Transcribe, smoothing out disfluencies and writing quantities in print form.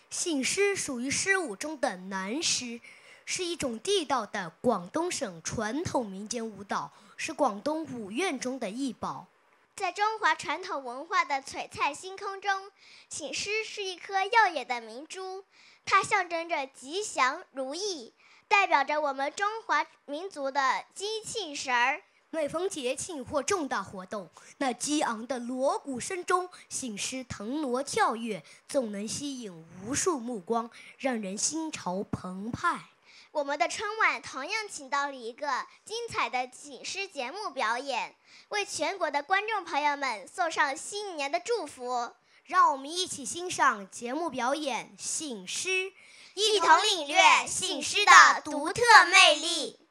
醒狮属于狮舞中的南狮，是一种地道的广东省传统民间舞蹈，是广东舞院中的一宝。 在中华传统文化的璀璨星空中，醒狮是一颗耀眼的明珠，它象征着吉祥如意，代表着我们中华民族的精气神儿。 每逢节庆或重大活动，那激昂的锣鼓声中，醒狮腾挪跳跃，总能吸引无数目光，让人心潮澎湃。 我们的春晚同样请到了一个精彩的醒狮节目表演，为全国的观众朋友们送上新年的祝福。 让我们一起欣赏节目表演《醒狮》， 一同领略醒狮的独特魅力。